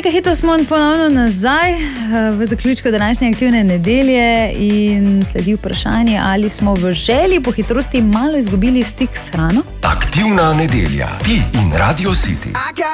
nekaj hitro smo ponovno nazaj v zaključku današnje aktivne nedelje in sledi vprašanje, ali smo v želji po hitrosti malo izgubili stik s hrano. Aktivna nedelja. Ti in Radio City.